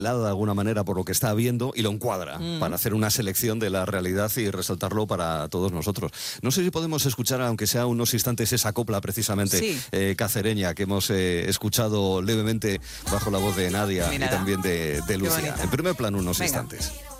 de alguna manera por lo que está viendo y lo encuadra para hacer una selección de la realidad y resaltarlo para todos nosotros. No sé si podemos escuchar, aunque sea unos instantes, esa copla precisamente cacereña que hemos escuchado levemente bajo la voz de Nadia y también de Lucía. En primer plano, unos instantes.